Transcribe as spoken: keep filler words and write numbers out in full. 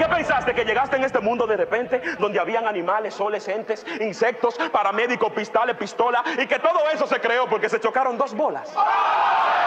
pensaste? ¿Que llegaste en este mundo de repente, donde habían animales, soles, entes, insectos, paramédicos, pistales, pistolas, y que todo eso se creó porque se chocaron dos bolas?